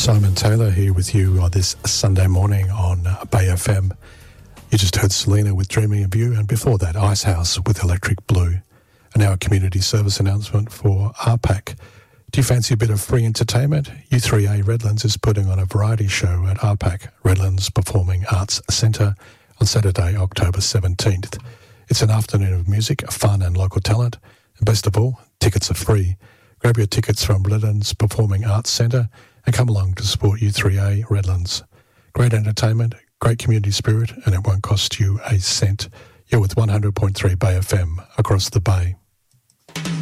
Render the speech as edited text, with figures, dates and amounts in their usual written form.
Simon Taylor here with you on this Sunday morning on Bay FM. You just heard Selena with Dreaming of You, and before that, Icehouse with Electric Blue. And now a community service announcement for RPAC. Do you fancy a bit of free entertainment? U3A Redlands is putting on a variety show at RPAC, Redlands Performing Arts Centre, on Saturday, October 17th. It's an afternoon of music, fun and local talent, and best of all, tickets are free. Grab your tickets from Redlands Performing Arts Centre and come along to support U3A Redlands. Great entertainment, great community spirit, and it won't cost you a cent. You're with 100.3 Bay FM across the Bay.